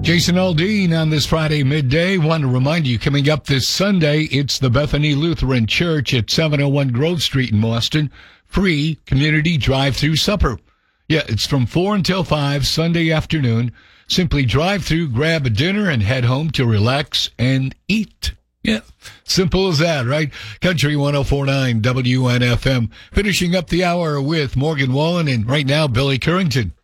Jason Aldean on this Friday midday. Want to remind you, coming up this Sunday, it's the Bethany Lutheran Church at 701 Grove Street in Boston. Free community drive-through supper. Yeah, it's from 4 until 5 Sunday afternoon. Simply drive through, grab a dinner, and head home to relax and eat. Yeah, simple as that, right? Country 104.9 WNFM. Finishing up the hour with Morgan Wallen and right now Billy Currington.